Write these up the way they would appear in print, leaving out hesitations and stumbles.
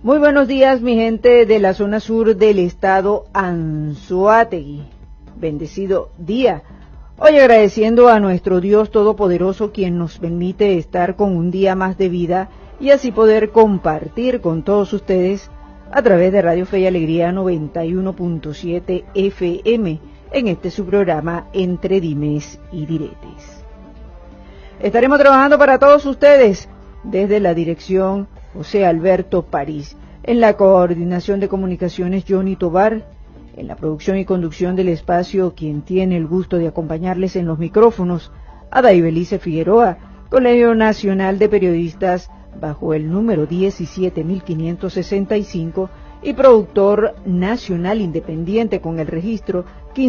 Muy buenos días, mi gente de la zona sur del estado Anzoátegui. Bendecido día. Hoy agradeciendo a nuestro Dios Todopoderoso, quien nos permite estar con un día más de vida y así poder compartir con todos ustedes a través de Radio Fe y Alegría 91.7 FM en este su programa Entre Dimes y Diretes. Estaremos trabajando para todos ustedes desde la dirección José Alberto París, en la coordinación de comunicaciones Johnny Tobar, en la producción y conducción del espacio quien tiene el gusto de acompañarles en los micrófonos, Ada Ibelice Figueroa, Colegio Nacional de Periodistas bajo el número 17565 y productor nacional independiente con el registro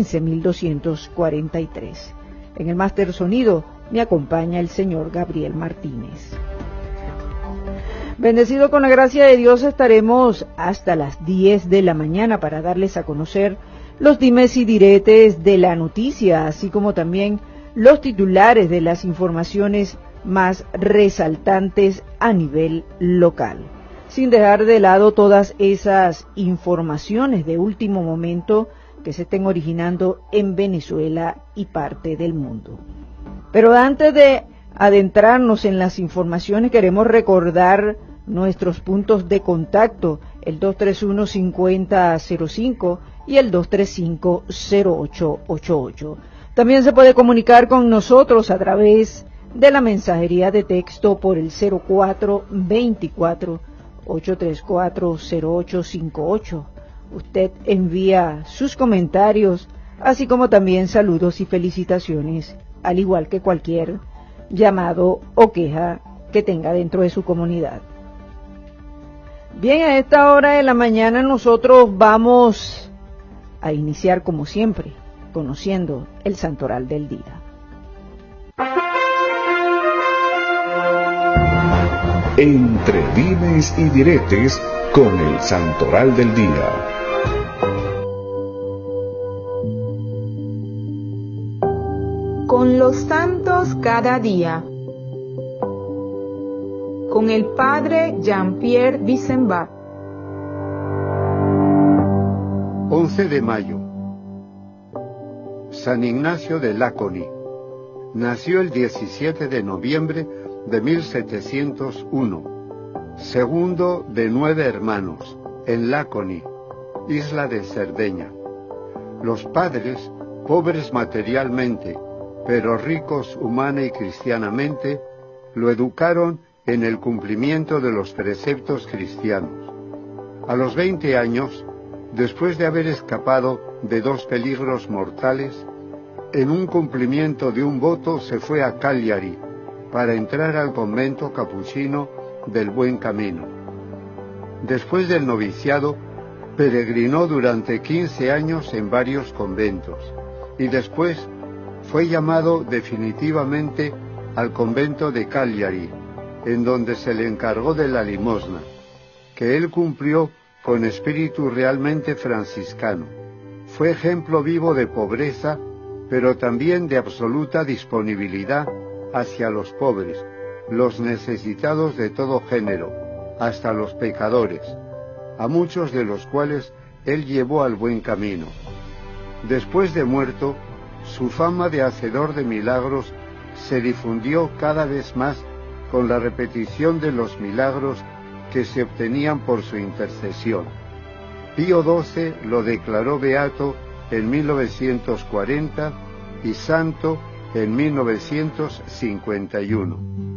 15243. En el máster sonido me acompaña el señor Gabriel Martínez. Bendecido con la gracia de Dios, estaremos hasta las 10 de la mañana para darles a conocer los dimes y diretes de la noticia, así como también los titulares de las informaciones más resaltantes a nivel local, sin dejar de lado todas esas informaciones de último momento que se estén originando en Venezuela y parte del mundo. Pero antes de adentrarnos en las informaciones, queremos recordar nuestros puntos de contacto, el 231-5005 y el 235-0888. También se puede comunicar con nosotros a través de la mensajería de texto por el 0424-834-0858. Usted envía sus comentarios, así como también saludos y felicitaciones, al igual que cualquier llamado o queja que tenga dentro de su comunidad. Bien, a esta hora de la mañana nosotros vamos a iniciar como siempre, conociendo el santoral del día. Entre dimes y diretes con el santoral del día. Con los santos cada día. Con el padre Jean-Pierre Bissenbach. 11 de mayo. San Ignacio de Láconi. Nació el 17 de noviembre de 1701, segundo de 9 hermanos, en Láconi, isla de Cerdeña. Los padres, pobres materialmente, pero ricos humana y cristianamente, lo educaron en el cumplimiento de los preceptos cristianos. A los 20 años, después de haber escapado de 2 peligros mortales, en un cumplimiento de un voto se fue a Cagliari para entrar al convento capuchino del Buen Camino. Después del noviciado, peregrinó durante 15 años en varios conventos y después fue llamado definitivamente al convento de Cagliari, en donde se le encargó de la limosna, que él cumplió con espíritu realmente franciscano. Fue ejemplo vivo de pobreza, pero también de absoluta disponibilidad hacia los pobres, los necesitados de todo género, hasta los pecadores, a muchos de los cuales él llevó al buen camino. Después de muerto, su fama de hacedor de milagros se difundió cada vez más con la repetición de los milagros que se obtenían por su intercesión. Pío XII lo declaró beato en 1940 y santo en 1951.